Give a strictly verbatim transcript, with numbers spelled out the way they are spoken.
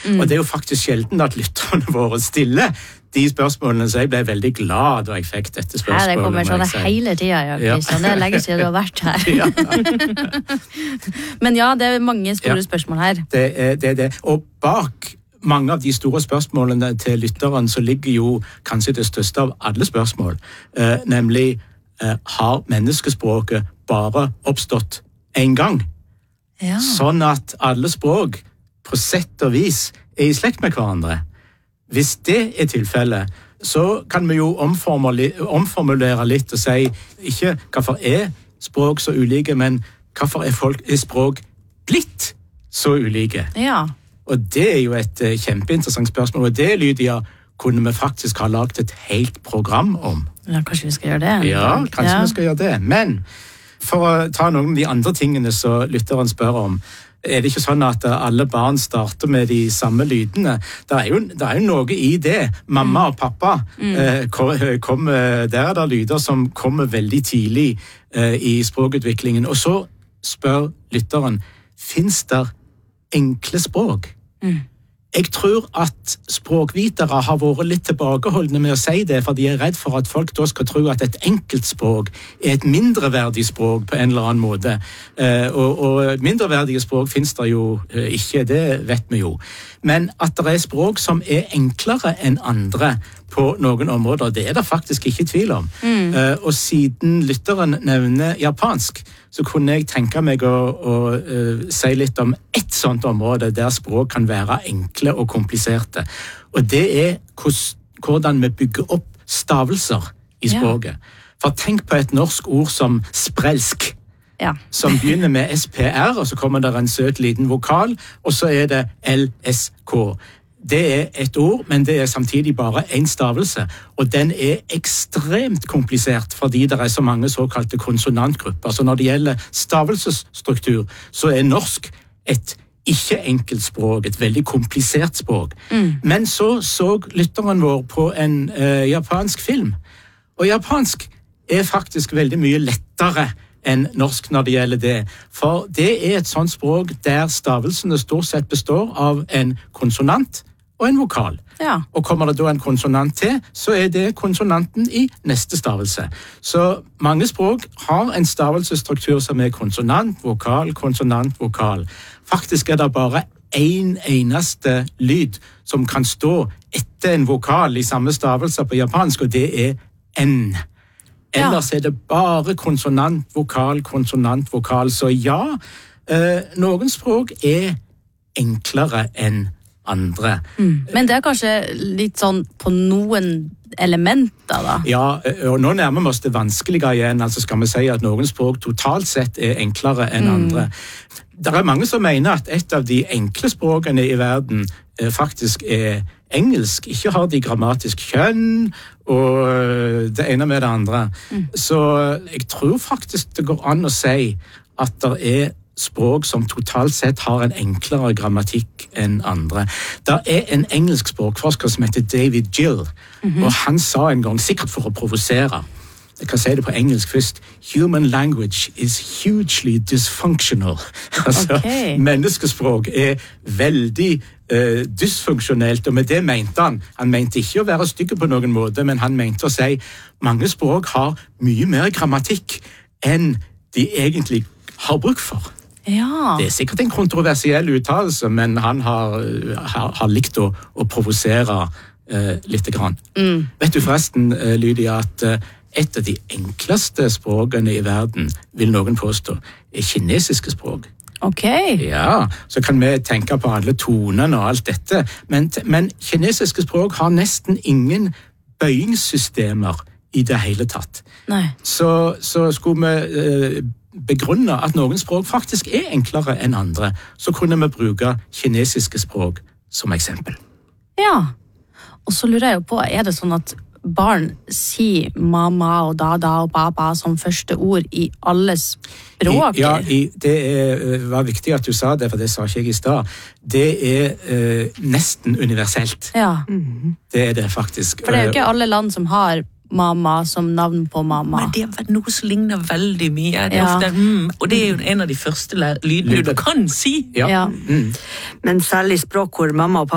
Mm. Og det er jo faktisk sjelden at lytterne våre stiller de spørsmålene, så jeg ble veldig glad da jeg fikk dette spørsmålet. Her, det kommer sånn si. Hele tiden, ja, Kristian. Det er lenge siden du har vært her. Ja. Men ja, det er mange store ja. spørsmål her. Det er det, er det. Og bak mange av de store spørsmålene til lytteren så ligger jo kanskje det største av alle spørsmål, eh, nemlig eh, har menneskespråket bare oppstått en gang? Ja. Sånn at alle språk på sett og vis er i slekt med hverandre. Hvis det er tilfellet, så kan vi jo omformulere litt og si ikke hvorfor er språk så ulike, men hvorfor er, folk, er språk blitt så ulike? Ja. Og det er jo et uh, kjempeinteressant spørsmål, og det, Lydia, kunne vi faktisk ha lagt et helt program om. Ja, kanskje vi skal gjøre det? Ja, kanskje ja. vi skal gjøre det. Men for å ta noen av de andre tingene som lytteren spør om, er det ikke sånn at alle barn starter med de samme lydene. Det er jo, det er jo noe i det. Mamma og pappa mm. eh, kommer, der er det lyder som kommer veldig tidlig eh, i språkutviklingen. Og så spør lytteren, finnes det enkle språk? Mm. Jeg tror at språkvitere har vært litt tilbakeholdne med å si det, for de er redd for at folk da skal tro at et enkelt språk er et mindreverdig språk på en eller annen måte. Eh, og, og mindreverdige språk finnes det jo eh, ikke, det vet vi jo. Men at det er språk som er enklere enn andre på noen områder, det er det faktisk ikke tvil om. Mm. Eh, og siden lytteren nevner japansk, så kunne jeg tenke meg å, å uh, si litt om ett sånt område der språk kan være enkle og kompliserte. Og det er hvordan vi bygger opp stavelser i språket. Ja. For tenk på et norsk ord som sprelsk, ja. som begynner med S P R, og så kommer det en søt liten vokal, og så er det L S K. Det er et ord, men det er samtidig bare en stavelse, og den er ekstremt komplisert fordi det er så mange såkalte konsonantgrupper. Så når det gjelder stavelsesstruktur, så er norsk et ikke-enkelt språk, et veldig komplisert språk. Mm. Men så så lytteren vår på en uh, japansk film, og japansk er faktisk veldig mye lettere enn norsk når det gjelder det. For det er et sånt språk der stavelsene stort sett består av en konsonant og en vokal. Ja. Og kommer det da en konsonant til, så er det konsonanten i neste stavelse. Så mange språk har en stavelsesstruktur som er konsonant, vokal, konsonant, vokal. Faktisk er det bare en eneste lyd som kan stå etter en vokal i samme stavelse på japansk, og det er N. Ellers ja. er det bare konsonant, vokal, konsonant, vokal. Så ja, eh, noen språk er enklere enn andre. Mm. Men det er kanskje litt sånn på noen elementer, da? Ja, og nå nærmer vi oss det vanskelige igjen. Altså skal vi si at noen språk totalt sett er enklere enn mm. andre. Det er mange som mener at et av de enkle språkene i verden eh, faktisk er engelsk. Ikke har de grammatisk kjønn, og det ene med det andre. Mm. Så jeg tror faktisk det går an å si at det er språk som totalt sett har en enklere grammatikk enn andre. Det er en engelsk språkforsker som heter David Gill, mm-hmm. og han sa en gang, sikkert for å provosere, jeg kan si det på engelsk først, human language is hugely dysfunctional. Altså, okay. Menneskespråk er veldig uh, dysfunksjonelt, og med det mente han, han mente ikke å være stygge på noen måte, men han mente å si, mange språk har mye mer grammatikk enn de egentlig har bruk for. Ja. Det er sikkert en kontroversiell uttalelse, men han har, har, har likt å, å provosere uh, litt grann. Mm. Vet du forresten, uh, Lydia, at uh, et av de enkleste språkene i verden, vil noen påstå, er kinesiske språk. Ok. Ja, så kan vi tenke på alle tonene og alt dette, men, men kinesiske språk har nesten ingen bøyingssystemer i det hele tatt. Nei. Så, så skulle vi uh, begrunne at noen språk faktisk er enklere enn andre, så kunne vi bruke kinesiske språk som eksempel. Ja, og så lurer jeg jo på, er det sånn at barn sier mamma og dada og baba som første ord i alle språk? I, ja, i, det er, var viktig at du sa det, for det sa ikke jeg i stad. Det er uh, nesten universelt. Ja. Mm-hmm. Det er det faktisk. For det er jo ikke alle land som har mamma som navn på mamma. Men det er noe som ligner veldig mye. Det er ofte, mm, og det er jo en av de første lydene du kan si. Ja. Ja. Mm. Men særlig språk hvor mamma og pappa